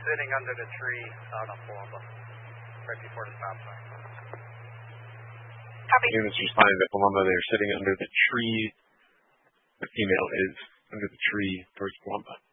sitting under the tree out on Palumbo, right before the stop sign. Copy. Units responding to Palumbo, they're sitting under the tree. The female is under the tree towards Palumbo.